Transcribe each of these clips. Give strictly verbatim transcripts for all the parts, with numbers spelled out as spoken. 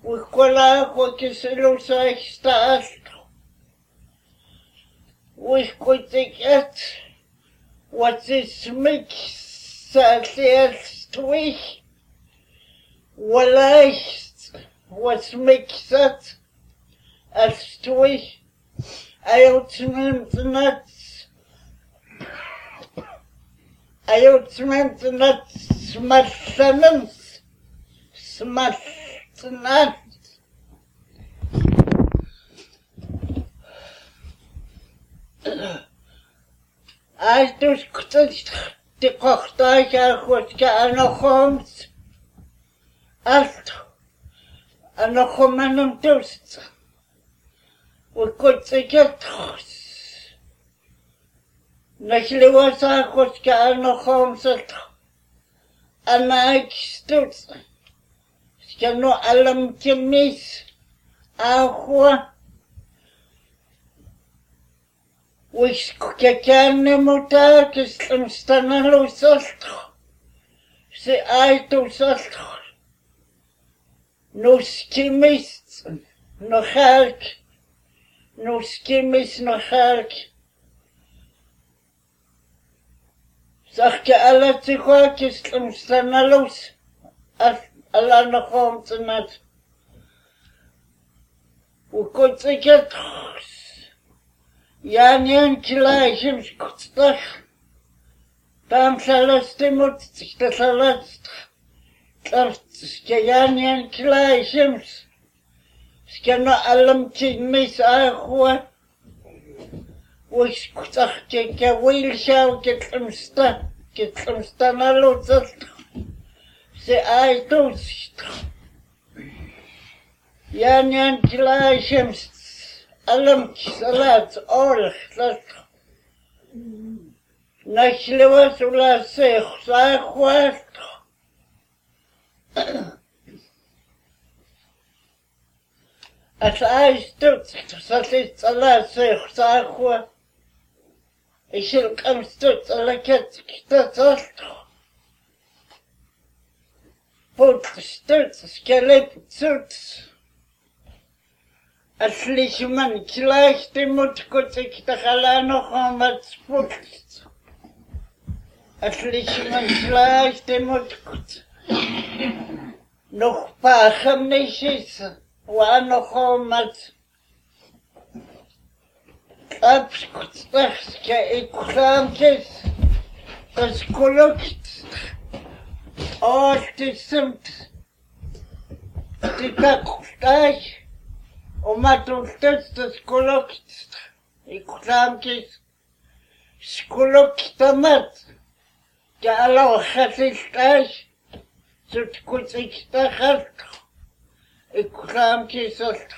Wikkola kwakisilusa ekstaast. Wikkotiket. What is mix salstwich? Walais was mixed as twich. I ultimate nuts. I ultimate nuts. Smashanums. Smash nuts. I just couldn't the cocktail was getting a homes. Allt. En nog komen een toast. We kunnen get. Nechli was a koska nog homes. En ik stoot. Skano alam kemis. Ahua. Wis kekane motar kislam stanalo salt. Se ai to salt. No skimmis, no halk. No skimmis, no halk. Zag je alle tegootjes om stanaloos. Alla nog om te net. Hoe kon ik het? Ja, niet gelijk, ik kon het. Dan zal het moet zich dat alles. Skjanian klaishems. Skjana alam kigmis ahua. Wiskutach keka wilshaw ketlamsta. Ketlamsta nalotat. Se aitos. Janian klaishems. Alam kisalat orch. Nachlewas ula sech. Sahua. As I stood, such as a last say, Sahua, I shall come stood like it, that's all. Put the stood, skeleton suits. As Lichman gleich dem Mut gut sich der Halle noch einmal sputzt. As Lichman gleich dem Mut gut. Nog pachem niet is, waar nog om het abskutstachske ik klamkes, dat kolokt, altijd die kakustag, om het ontdekt dat kolokt, ik klamkes, skolokt amat, ja allo gaat is thuis. Zut goed ik sta geld. Ik kwam kiezelt.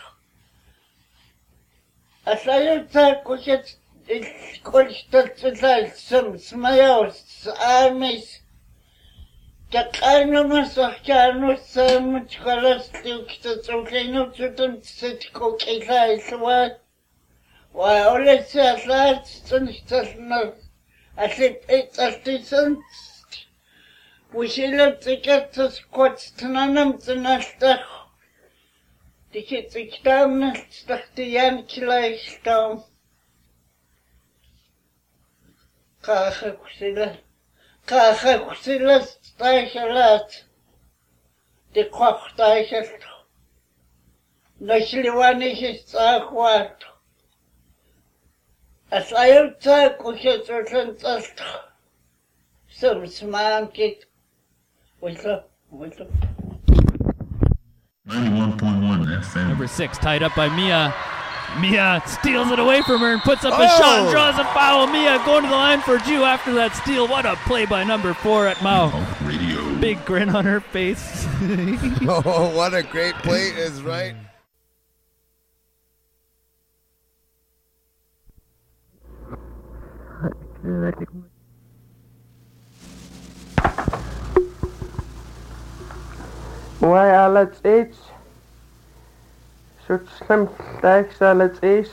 Als hij het goed het ik kon dat het soms majo's armies. Dat kan nog maar zeggen nog zo moet gelastig dat ook geen nog zo dan zit ook ik hij zo wat. Waar alles is laatst en is dat nog. Als ik het als die zijn. We zullen ticket to squats to none to nasta. Die get ik down, stuck the Yankee down. Kachakusilla. Kachakusilla stijgelat. De kwak stijgelt. Nashliwanig is akwat. As I outside, we get to some smart kid. What's up? What's up? ninety-one point one F M. Number six, tied up by Mia. Mia steals it away from her and puts up a Oh! shot and draws a foul. Mia going to the line for Jew after that steal. What a play by number four at Mao. Radio. Big grin on her face. Oh, what a great play is right. Why all its age? Such slim stacks all its age.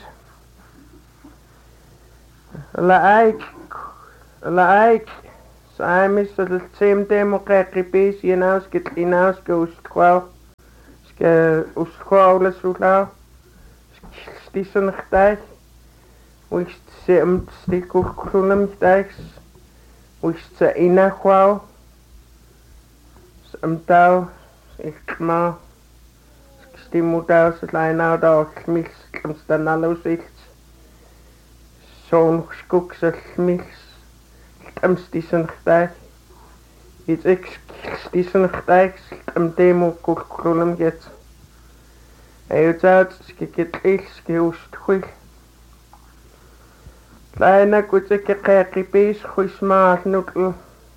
Like, like, so I miss the same democratic base, you know, get in house goes twelve. Ske uschoole sulao. Stissen gtij. Wist ze om stikulkulum gtijs. Wist ze inachwao. Amtau ik ma. Stimutau se lainau da mis kamstanalosit. Zo'n skoekse mis. Amstissen gtij. Iets ik stissen gtij. Am demo kulkulum get. Eeuwt skikit is geust goed. Kleine kutsike kerkipis goismaal nukkel.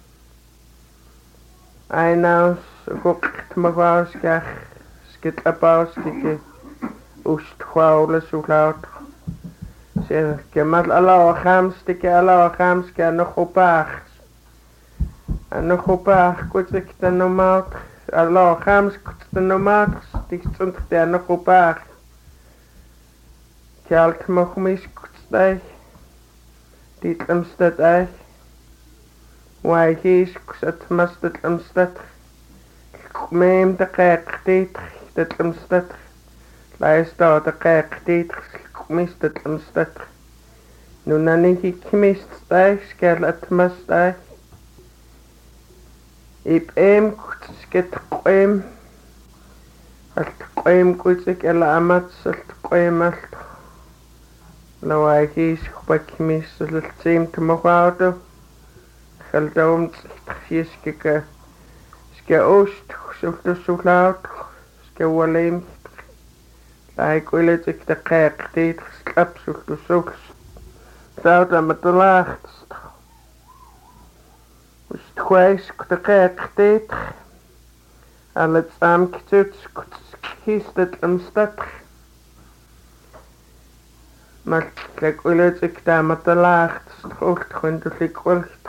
Einaus gokt mevrouw skach skit apaus skike ust khwaule sulaut. Zeg kemal ala khams tike ala khams ke nog opag. En nog opag kutsik de normaal ala khams kutsik normaal stik sunt de nog opag. Kalt mag mis kutsik. Dit amstad ei. Why he's kusat mustad amstad. Meem de kijk dit dat amstad. Luister de kijk dit mist het amstad. Nu nani ik mist ei skel het must ei. Ik em kusket em. Alt em kusik ela amat alt em alt. لو عايش خبك ميس التيم تمغاودو خلدوم تخيش كيكا سكا اوشت شفتو سولاوت سكا وليم لايك ولتك دقاق تيت سكاب شفتو سوكس ساوت لما طلاخت وشت خوايش دقاق تيت على تسام كتوت كيستت امستت Maar kijk, hoe leuk ik daar met de laag, het stroogt gewoon door die kwart.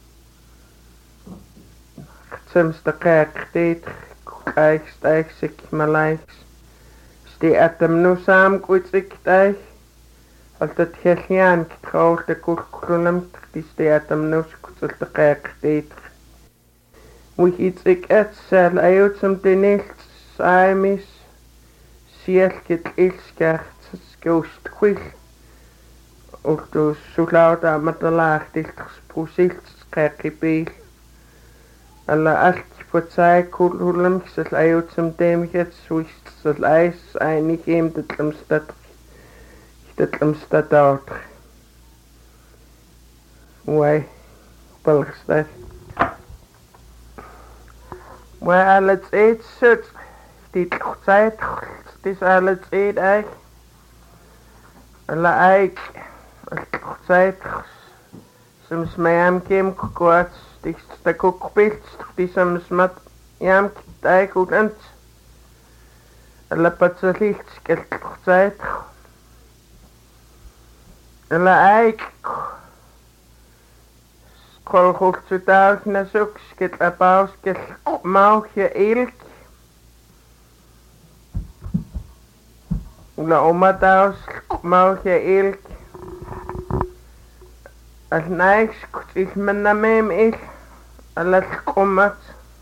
Soms de kijk dit, kijk, stijg, ik me lijks. Stie uit hem nu samen, goed ik stijg. Altijd heel gaan, ik trouw de kurkulum, die stie uit hem nu, goed de kijk dit. Hoe iets ik et, zal uit hem de niet, saai mis. Zie ik het ilskert, skoost goed. Ook de soulauda met de laag dicht gesproesild scherkipeel. Alla allt på zij kulhulum zal uit som demget swist zal ijs einig hem de tlemstad. De tlemstad out. Wai balgstad. Wai alles eet zut. Dit tijd is alles eet eik. Alla eik. Zeit soms mijn kiem kort die sta kokpit die soms met jam tijd goed en la patseligt skelt tijd la eik kol goed zu taag na zoek skelt apaus skelt mauche ilk la oma taus mauche ilk Als niks is mijn naam is, alles komt.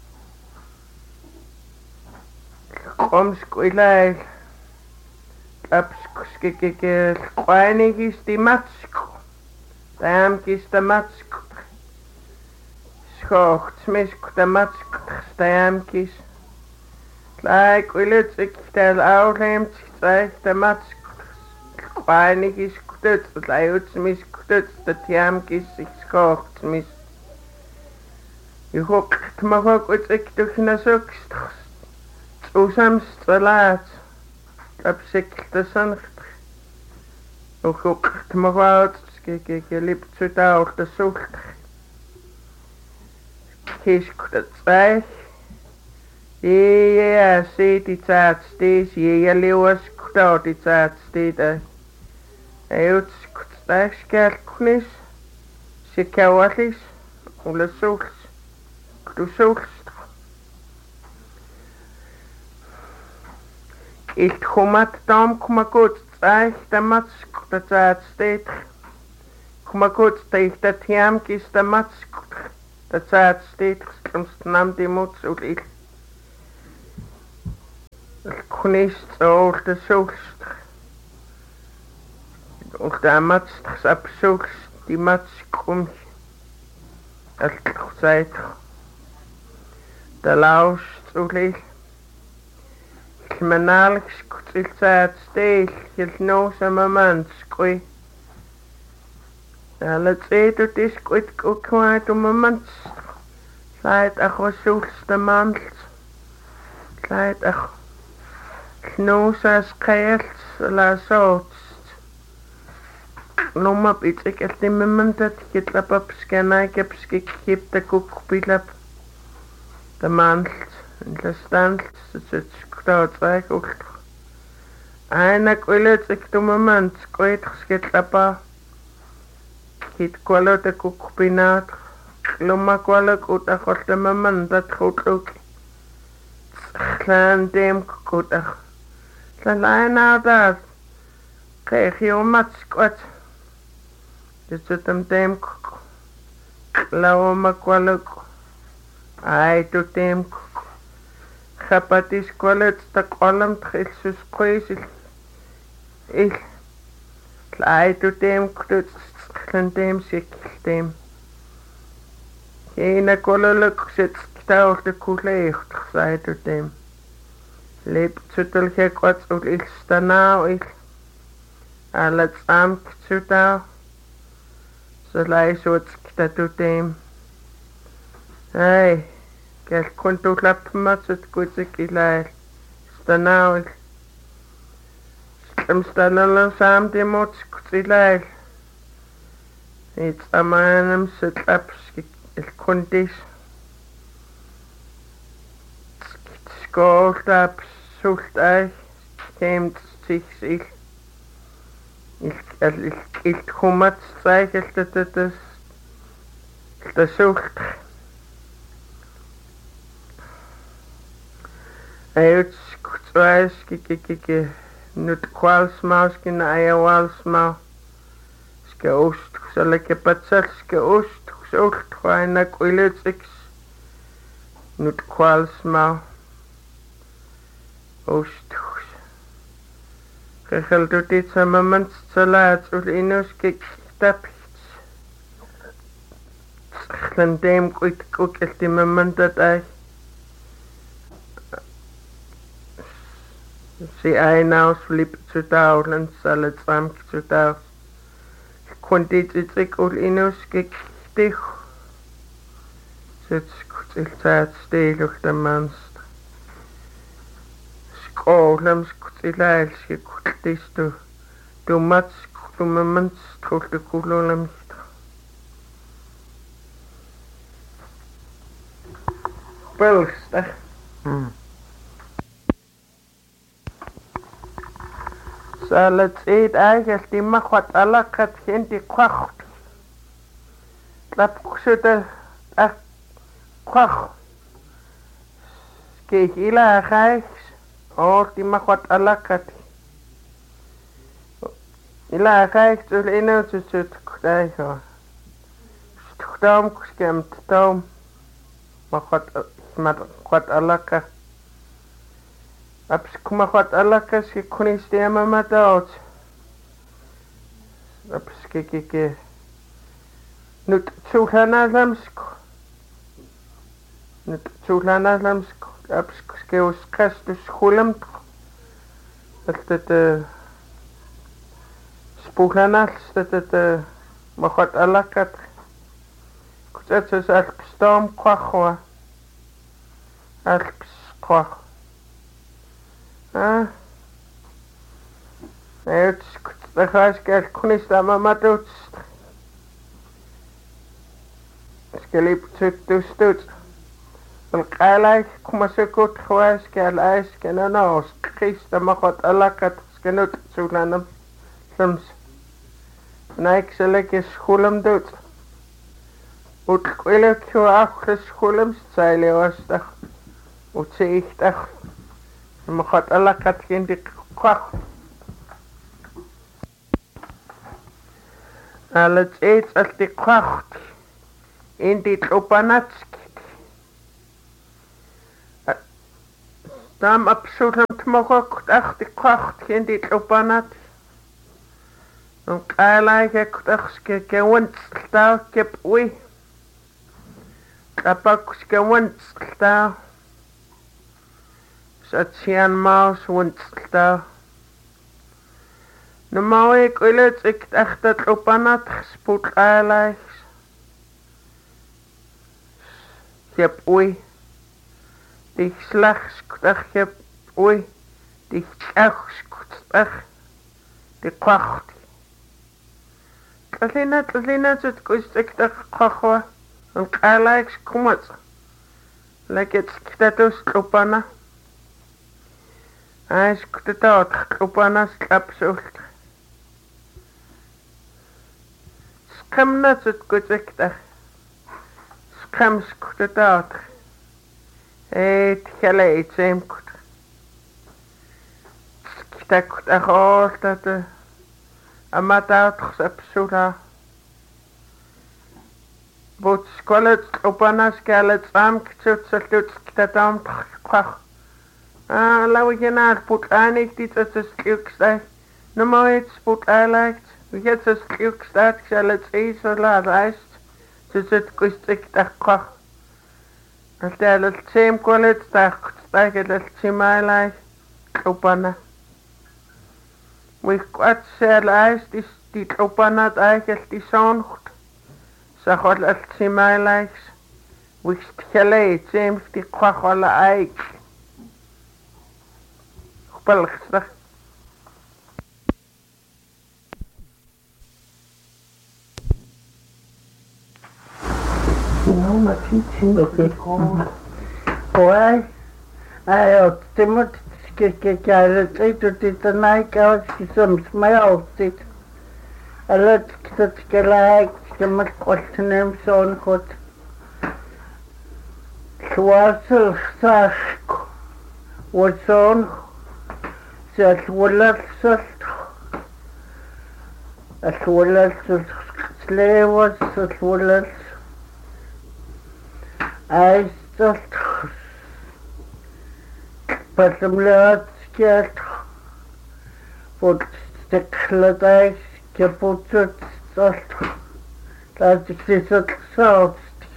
Kom squilai. Apsk skikike weinig is die matsk. Daam is de matsk. Schocht misk de matsk daam is. Like wil het ik tel oudemt zeg de matsk. Weinig is goed, dat uit mis goed, dat jam is ik schocht mis. Je hoekt mag ook wat ik toch naar zoekst. Zo soms te laat. Heb ik de zoncht. Je hoekt mag uit, kijk ik je liep zo touw de zoekt. Kies goed zeg. Ja, ja, zie die tijd steeds. Ja, leeuws goed die tijd steeds. Uit skerknis, sikawalis, ula sols, du sols. Ik kom at dam, kom maar goed, zeg de matsk, dat het steeds. Kom maar goed, zeg dat jam is de matsk, dat het steeds, soms nam die moed zo lief. Kunist olta sulst. Olta amats sap sulst di mats kum. Altsait. Da laust ulil. Manalks kutilsaat steel hil no sama manskui. Alla tseetu tiskuit kukwaat umamans. Lait ach was sulsta mans. Lait ach knusas kaels la sootst. Lomma pitsik elti mimantat kitlapap skanai kepski kipta kukpilap. Da mans. La stans het skoutsrijk ook. Einak willet ik doe moment skoit gesketlapa. Kit kwalo te kukpinaat. Loma kwalo kuta khotte moment dat goed ook. Klein dem kuta. Klein nou dat. Kreeg je om mat skot. Dit zit hem dem kuk. Loma kwalo. Ai to dem kuk. Chapatis kwalet ta kwalam tchilsus kweisil. Il. Klai tu dem kluts klan dem sikil dem. Hena kwaloluk sit ktaur de kuleecht sai tu dem. Leep tutul he kwats ul il stanau il. Alats am ktutau. So lai sots kta tu dem. Hey. Kel kuntu klapmat kutsik ilail. Stanau. Stem stanau sam demot kutsilail. It's amanam sitlaps il kundis. Skoltaps sultai. Kemt sich il. Il il il kumat zeigelt das. Das sult. Uit kutwijs kiki kiki nut kwals maus kin ayawals mau ske oost zal ik patsel ske oost zocht kwaina kwilets x nut kwals mau oost Kegel doet dit zijn moment salaat ul inus kik tapits Glen dem kwik kwik el die moment dat ay Si einaus flip zu daulen, salet zamk zu daus. Kondit itzik ul inus gekdich. Sits kutil zaad steeluch de manst. Skålem skutilail skikutis du. Du mats kutumamans kulte kulolem. Pulstach. Hmm. Salat eet eigenlijk die mag wat alak het geen die kwacht. Lap kusuta echt kwacht. Kijk ila gijs. Oh die mag wat alak het. Ila gijs zul ino zut kudai ho. Stukdam kuskemt dam. Mag wat wat alak het. Aps kuma wat alakas ki kunis de mama daut. Aps ki ki ki. Nut tsulana lamsk. Nut tsulana lamsk. Aps ke us kastus khulam. Dat het spulana dat het mag wat alakat. Kutset is alp storm kwachwa. Alp kwach. Ah, het de gaaskel kunis da mama doet. Skelip tuk dus doet. Wel kaalai kuma se goed gewas kel ijs ken nou skris da mag wat alakat skenut zulanam. Soms naik selek schulem doet. Ut kwele kyo ach schulem zeile was dag. Ut se ich dag. Maar gaat alle kat geen dik kwak. Alles eet als die kwak. In dit opanatski. Tam absoluut mohok achti kwacht in dit opanat. Un kala ke ktachske ke wants sta kep ui. Kapakske wants sta. Satsian maus wants sta. No mau ik ulet ik echt dat opanat spoed kala. Kep ui. Die slechts ktach kep ui. Die echt ktach. Die kwacht. Tlina tlina zit kust ik ktach kwachwa. En kala ik skumat. Like it's ktatus opana. Hij is ktatot opana slapsult. Skemna zit kust ik ktach. Skems ktatot. Het gele iets hem ktach. Ktak ktach altijd de. Amatat sapsula. Bot skolet opana skalet am ktut salut ktatam kwach. Ah, lawe genaar put anik dit as skuksta. No mooit put alakt. Wie het as skuksta skalet is so laat reist. Ze zit kustik tak kwach. Als der het seem kolet tak tak het simalai opana. Wie kwat serlijst is die opanat eigenlijk die zongt. Zag wat het simalais. Wie geleid seems die kwachole eik. Gepelgstag. No, maar iets in de komen. Hoor, hij had timot. Kijk, ja, dat is tot dit en ik als je soms mij altijd. En dat is dat gelijk, je moet kort nemen zo'n goed. Zoals zag, wat zo'n, zoals wel zult, als wel zult sleeuwen, zoals wel hij zult. Pasamlaatskiat voor stekladijs kapotut zat dat is het zout.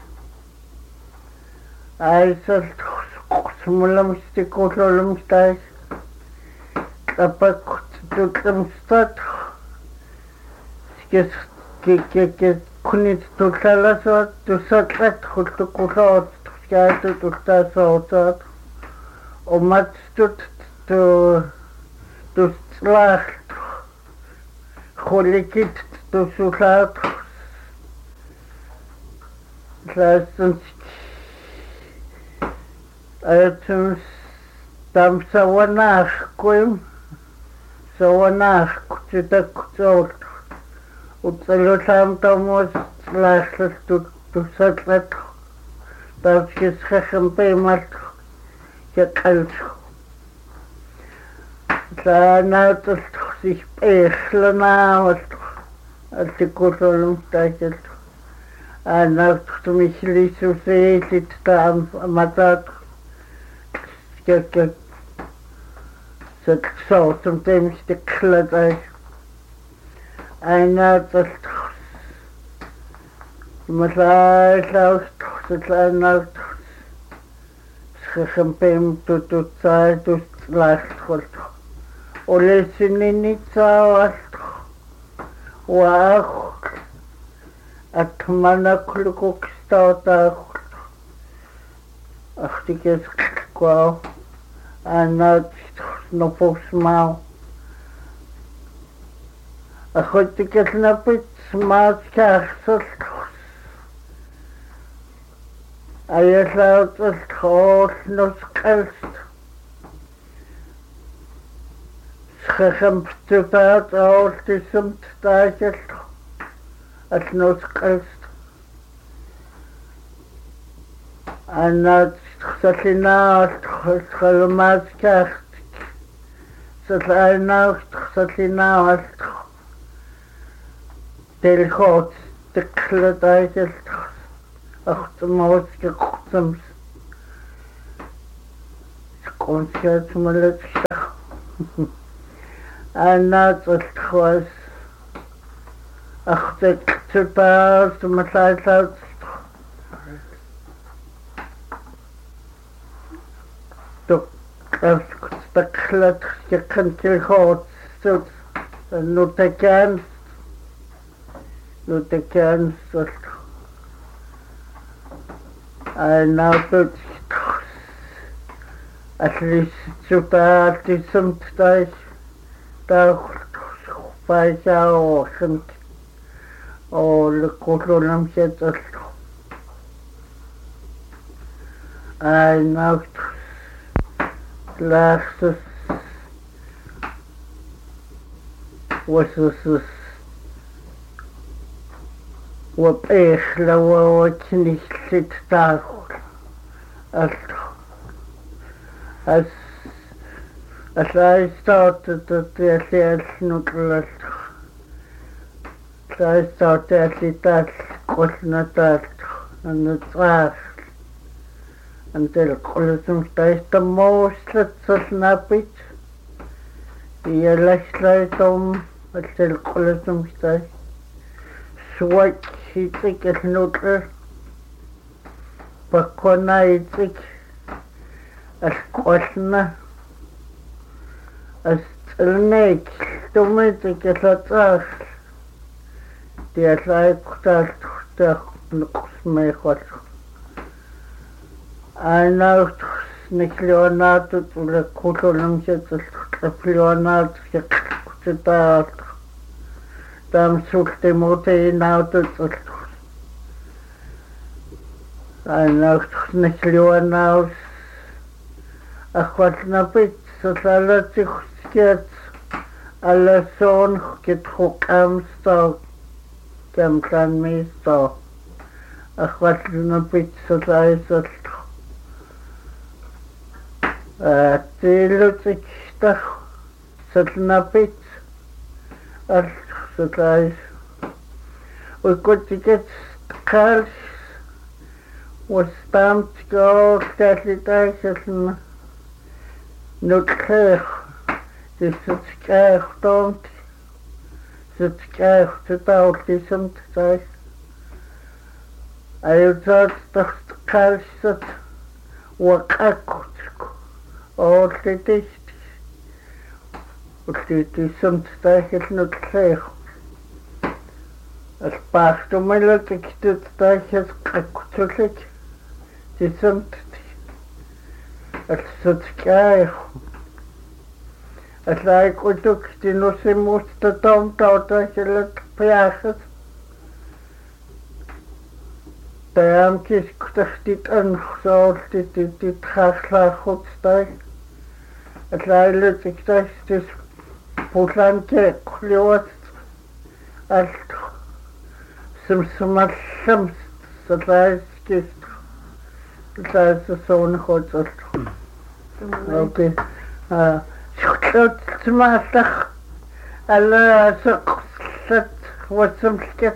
Hij zat smulam stikolam stais. Tapak tutam stat. Skes ke ke ke kunit tutala zat tu zat het goed te koud. Skait tu sta zout. Omdat het te te slacht gelukkig te zoet laatstens uit een tam sawanach kwam sawanach kuchita kuchot utsalo tam tamos slacht te te zoet dat is geen payment. Ja, kalt. Daarna dat zich pegelen na als de kortolum staat. En dan toen ik liet zo zei dit dan maar dat kijk kijk dat zo sometimes de klad en dat maar dat dat dat Gechampem tot tot zij tot slecht goed. Olessen niet zo als wauw. Het mannelijk ook staat daar. Ach, die is kwam. En het nog volgens mij. Ach, goed, ik heb nog iets maar scherp. Hij sluit het groot nog kerst. Schempt te paard uit de zomstaatjes. Het nog kerst. En het zat in nacht, het geloof kerst. Zat in nacht, zat in nacht. Deel goed, de kleedjes. Ach, de moest gekocht. Komt je uit mijn lichaam. Anat ultros achtek tupaus to matlaut to staklat yakantil hot so no taken no taken so I now put at least super to some stage daar bij jou en oh de kolonam zit er en nou laatste was het wat echt wat niet zit daar als als as I started at the sales nuclear I started at that question that and the trash until colosum stays the most let's snap it the last light on until colosum stays switch it is nuclear but when I think as question as elnek tomate que atrás de atrás está está mejor ana Leonardo tu le colonam se Leonardo se está tam sulte mote nauto ana Leonardo akwatna pit so salatik Get a la son get hook am sto cam can me sto a wat na bit so dai so a tilutik sta so na bit a so dai we got to get cars was stamped go that it is no care This is scared, don't It's scared to doubt listen to say. I thought the cars that were cocked all the dish. But it is some stuff is not clear. As past to my look at the stuff is cocked to it. It isn't. It's so scared. As I could look, the no se musta tom tota se let piaches. Daarom kies ik toch dit een zo dit dit dit graag goed staan. Het leidt ik dat dus Poland kerk leert als soms soms soms dat hij kies. Dat is zo'n goed. Oké. Ah. Schut matig alle zet wat soms get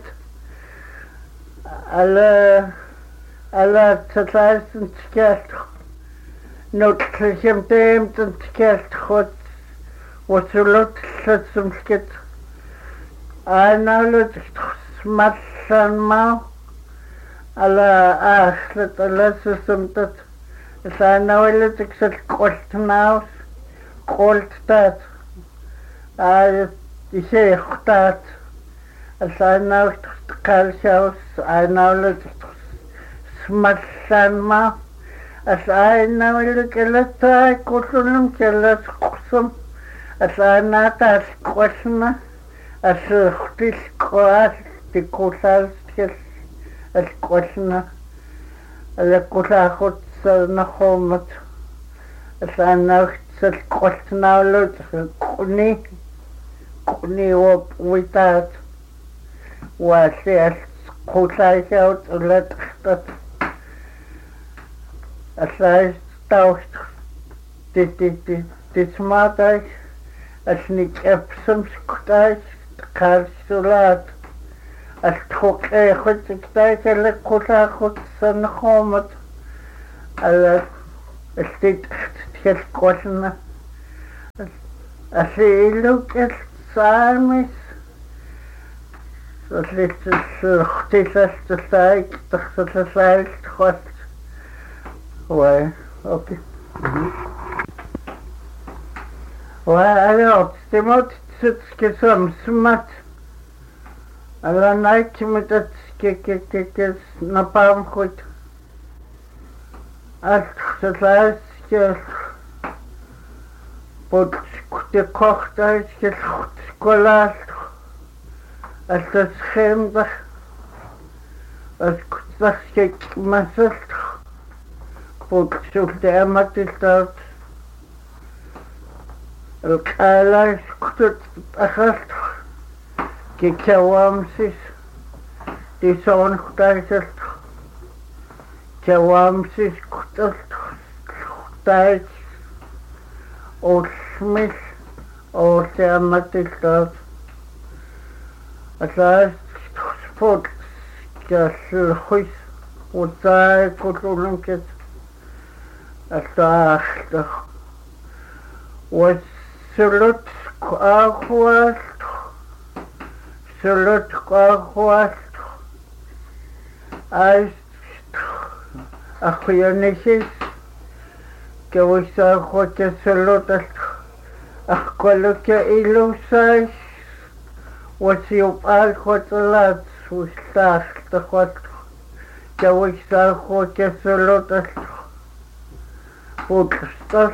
alle alle tsaisen skert not kjem dem den skert goed wat so lot zet soms get analot smatsan ma alle ach let alle soms dat zijn nou let ik zet kost nou Cold that I say that as I know calcium I know look smashanma as I know look at the column kelas kusum as I know that question as this class the kusal as question as kusahut na homat as I know So cost now look kuni kuni op with that was yes kotai out let that as I start dit dit dit dit matai as nik epsom kotai karsulat as tok e goed ik tijd le kota goed san homat ala het dit het kosten Asylukkel saamis. Så lidt lortilaste saik, taksata sailt hot. Ouais, okay. Ouais, alors, det måtte skal som smat. Alla naik med at skal skal skal napam goed. Alt så sailt skal Bod de kochter skal skolast. Alt det schemde. Als kutsach skal masselt. Bod sulte amatiltat. القالة كتت أخذت كي كوامسيس دي سون ختايتت كوامسيس كتت ختايت أو سميس أو سيامتلتات أتلاس سبوت كالخيس وطاي كتولن كت أتلاس وسلط قاخوات سلط قاخوات عايز أخويا نشيس كويس أخوك سلط أخكولك إلو سايس وسيوب أخوات لات وستاخ تخوات كويس أخوك سلط وكستاخ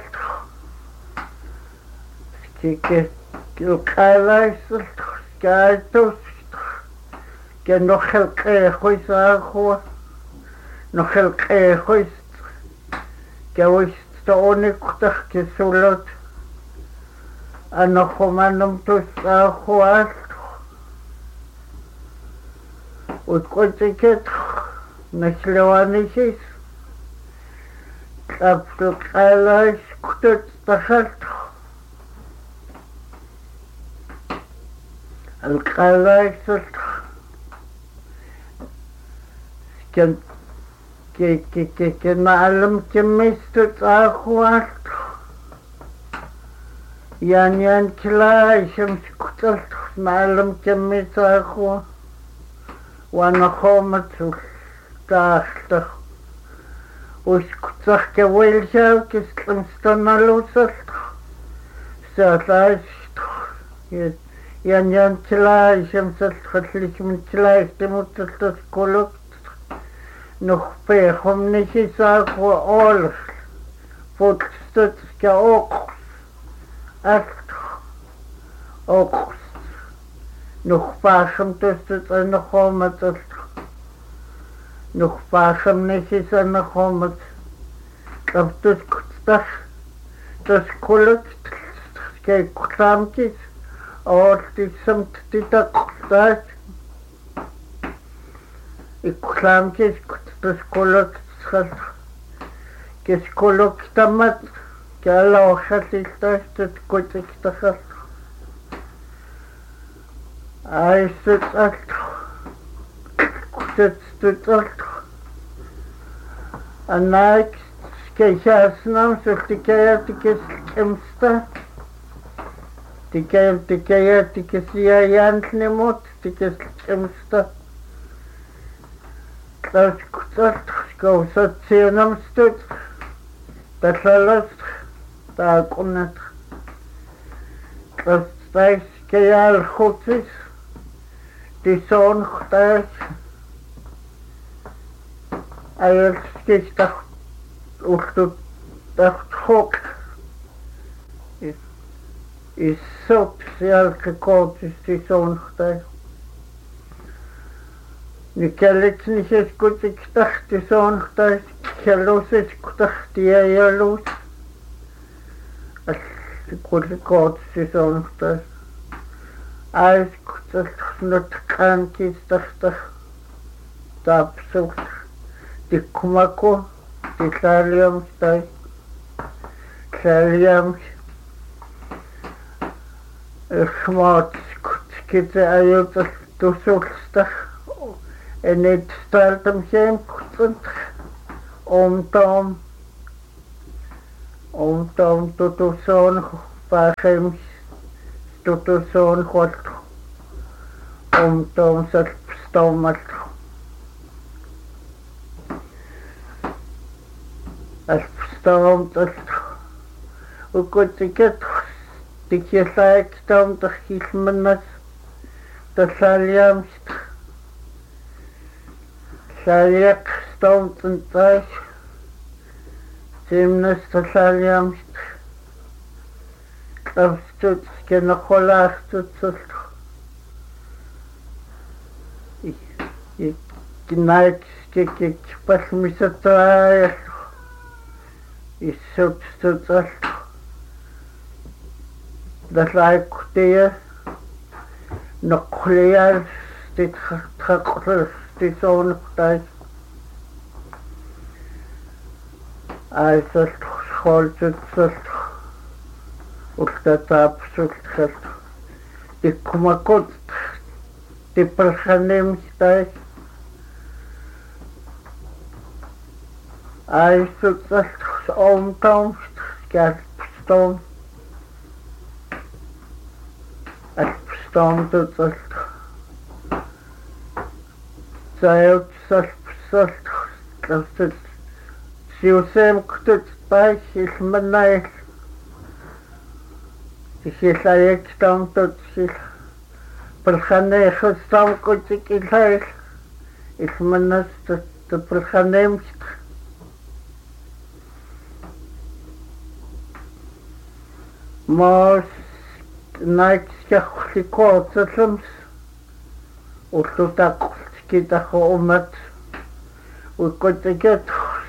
que el calais gatos que no el quejo y agua no el quejo y que hoy stone que solo a no comanum tus agua o coche que no se lo anisis el calais que está القلايس كان كي كي كي كان معلم كميستت أخوات يعني يعني كلاي شمس كتلت معلم كميست أخوة وأنا خومت وستاخت وسكتخ كويل شاو كسلم ستنالوست ساتايش Jan Jan Tlaai, sem zat getlik met Tlaai, die moet het tot kolukt. Nog pech om niet eens voor oorlog. Voor het stuk ska ook. Echt. Ook. Nog paas om tussen en nog om het. Nog paas om niet eens en nog om het. Dat is dat. Dat is kolukt. Kijk, klamtjes. Or die samt die dat dat ik kwam kes dat kolok schat kes kolok tamat kala gaat ik dat dat kot ik dat gaat hij zit echt zit zit echt en ik kijk als naam zo die keer die kes emsta Tikaya tikaya tikasiya yantnemot tikastemsta. Das kutsat skausat senam stut. Tatlalas takunat. Das tais kayal khutsis. Tison khtas. Ayel skistak ultut takhok. Is sops elke kooltjes die zo'n getuig. Nu kan ik niet eens goed, ik dacht die zo'n getuig. Geloos is gedacht die jij loos. Als ik goed de kooltjes die zo'n getuig. Als ik dat not kantjes dacht. Dat zoekt. Die kumako. Die salium stuig. Salium. Schmaat skitse uit het toezoekstag en het stelt hem geen goed om dan om dan tot zo'n paar hem tutusuun huoltu. Omtoon salpstoomaltu. Alpstoomtaltu. Ukutiket tikiasaekstoom tahkilmanas. Tasaaliamst. Saaliak stoomtantaas. Simnas tasaaliamst. Klapstut kenakolaartutsultu. Kinaik kikik pasmisataayaltu. Issutstutsaltu. Daslaikkutia. Nokkulial stitrakkulis stisoonuktais. Aisaltu schooltutsaltu. Ultataapsultsaltu. Tikkumakut tippalhanemistais. Aisutsaltu omtoomst kärpstoom. Alpstoomtutsaltu. Saajutsalpsaltu. Tlapsut siuseemktut tais ilmanail. Tihilaekstoomtut sil. Palhaneehustoomkutsikilail. Ilmanas tapalhaneemst. Maas naikskahlikootsallams. Ullutakkulskitahu umat. Ukkotiket.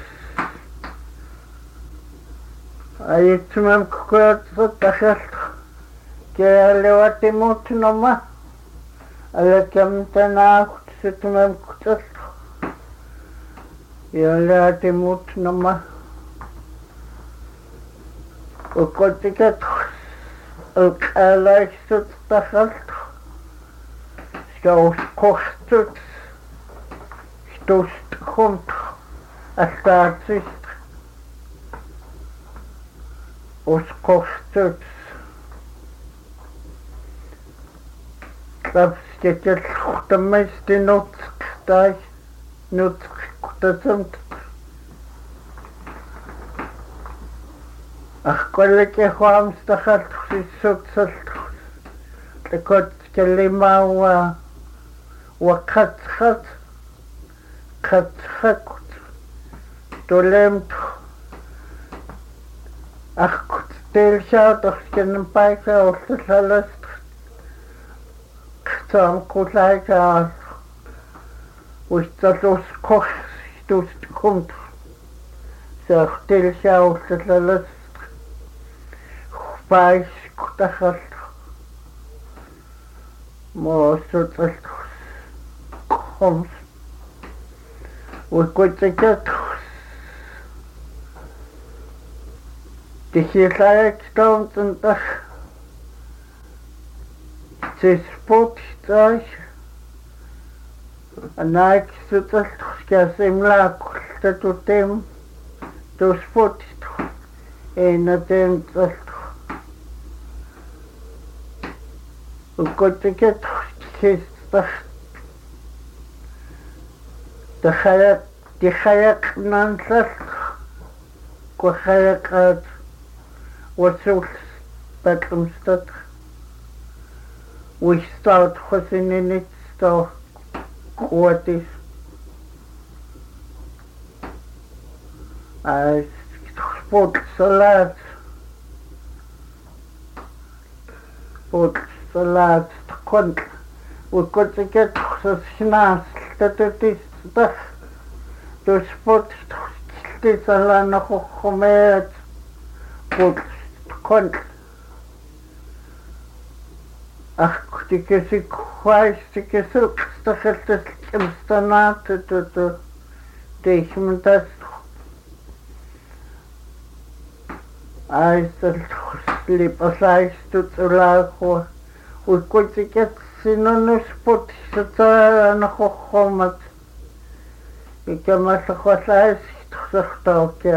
Ayitsimam kukuyatsut tahaltu. Kialewatimuut noma. Alakamtanaakut situmam kutsaltu. Kialewatimuut noma. Ukkotiket. Alkaalaiksut tahaltu. Skauskohtut. Stustkhuntu. Astaatsist. Uskohtut. Klapskekkelhuhtamaisti nutsktai. Nutskutasamt. Ahkolleke huamstahaltu sissutsaltu. Tekotkelimauwa. Wakatshat. Katshakut. Tulemtu. Ahkut teelshaatokskenin paikka oltasalast. Ktsam kulaika. Uistaluskoh. Stustkuntu. Saak teelshaa oltasalast. Paiskutahaltu. Moosutsaltu. Koms. Ukutiket. Tihilaekstoomtantah. Sisputtais. Anaiksutaltu. Skasimlaakultatutem. Tusputitu. Einatemtsaltu. Ukkotiket kistah. Tahayak tihayak nansaltu. Kuhayakat. Wasul patlumstat. Wistaut hosinenit sto kuatis. As sport salat. Sport salat kont. Ukkotiket sasnas tatutis tah. Tu sport tisalana hohomet. Sport kont. Ach, tikesik huais tikesuk staheltes kimstanat tutu. Teihmentas. Aisal slipasais tutulaho. Ukkotiket sinunusput satana hohomat. Ikamasakwaslais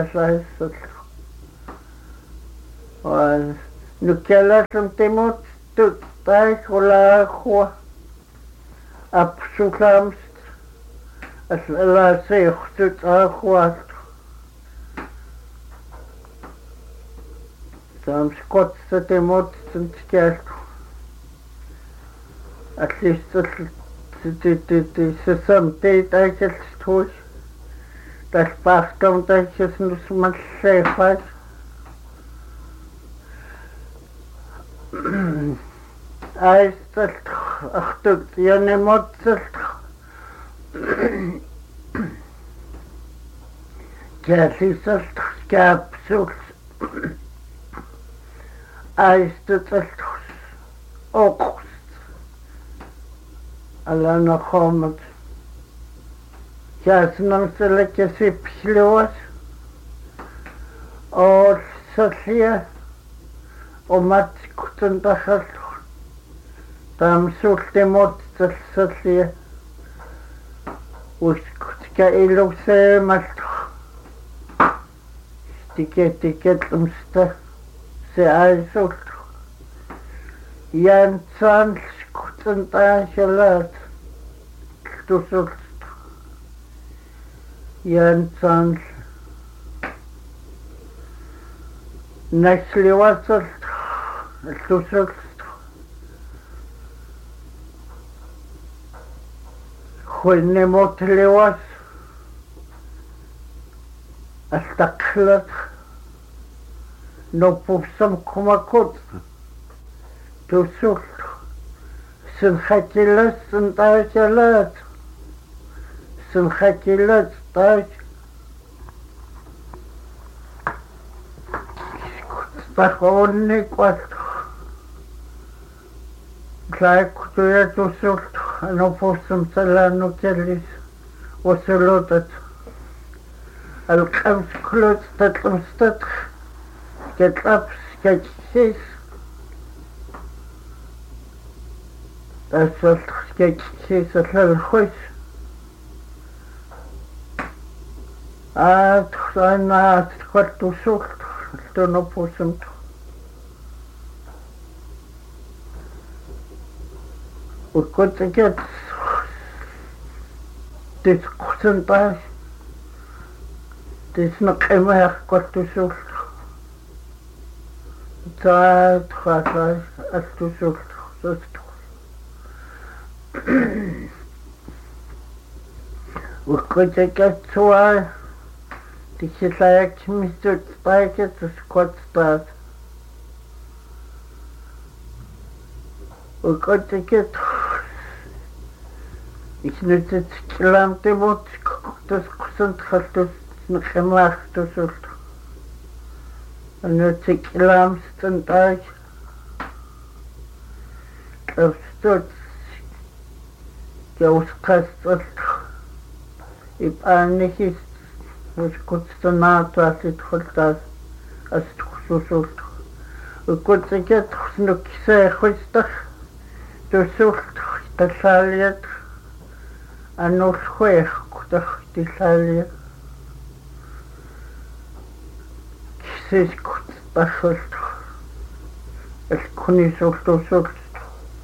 tuksaktaokiaslais. Nukialasam timut Ältut taikolaakua. Apsulamst. Asla seuhtut aakuat. Saam skotsa te motsen skjalt. At least se samtidigt aikelt hos. Das Bachtum, das ist nicht mal sehr Aistalt, ach du, ja ne Motzelt. Käsisalt, Skapsult. Aistalt, Okost. Alla nog kommet. Käsnam se lekker sipslås. Og så sier og matskuten da helt. Tam sulte mot så sier. Uskutska iluse malt. Stikke tiket umsta. Se ei sult. Jan san skuten da gelat. Du sult. Jan san Näsliwasalt. Du sult. Хойне мотлевас. Астаклат. Но пупсам кумакот. Du sult. Sen хатилас, sen таачалат. Sen хатилас, таach. Спахонни кват. Клайкутуя du sult. No pupsam salano kellis. Oselotat. Al-Qams klot tatlumstat. Ketlaps, ketsis. Asalt ketsis al-Khus. Ah, tkhana tkhatu sult. No pupsam. Och gott och gott. Det kusen där. Det snackar mer gott och så. Ta träffar att du så så. Och gott och gott så. Det säger jag mycket starkt och skott där. Och gott och gott. Ich nütze Klamte mot das konzentriert das gemacht das so. Und nütze Klamst und da das tut ja auskastet. Ich ahne nicht was kurz danach was ich halt das als so so. Und kurz geht noch sehr heute das sucht das Salient. Ano chwech gwdach di llalu. Cysys gwd bachol. El cwni swlt o swlt.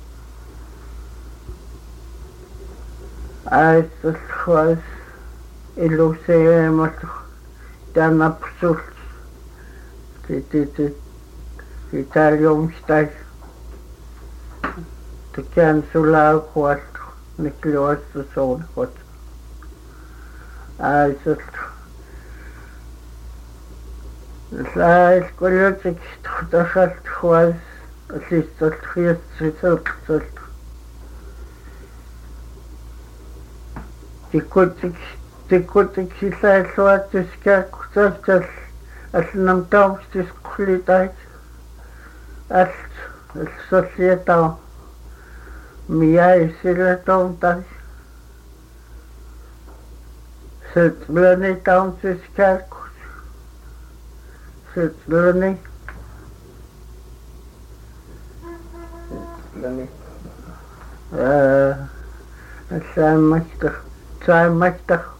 Aes el chwas ilw se emat dan ap swlt. Di di di di taliwm stag. Di gan swlaw chwalt. Nicholas the soul hot. I just the size quality the shot was at least the three result. The could the could the size what the sky just as nam down this quality as the society. Mia isile tontas. Setblani tontas kalkus. Setblani. Setblani. Uh, Sam machtig. Sam machtig.